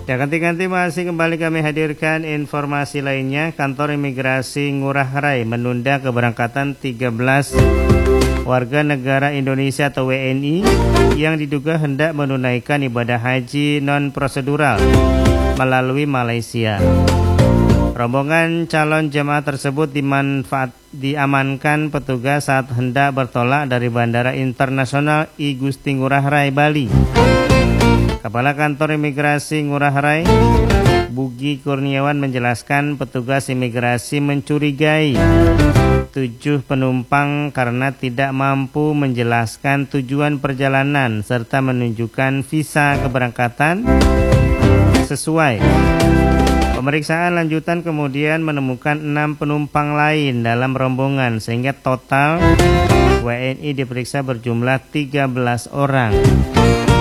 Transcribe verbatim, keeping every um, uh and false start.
Ya, ganti-ganti masih kembali kami hadirkan informasi lainnya. Kantor Imigrasi Ngurah Rai menunda keberangkatan tiga belas warga negara Indonesia atau W N I yang diduga hendak menunaikan ibadah haji non-prosedural melalui Malaysia. Rombongan calon jemaah tersebut dimanfaat, diamankan petugas saat hendak bertolak dari Bandara Internasional I Gusti Ngurah Rai, Bali. Kepala Kantor Imigrasi Ngurah Rai, Bugi Kurniawan menjelaskan petugas imigrasi mencurigai tujuh penumpang karena tidak mampu menjelaskan tujuan perjalanan serta menunjukkan visa keberangkatan sesuai. Pemeriksaan lanjutan kemudian menemukan enam penumpang lain dalam rombongan sehingga total W N I diperiksa berjumlah tiga belas orang.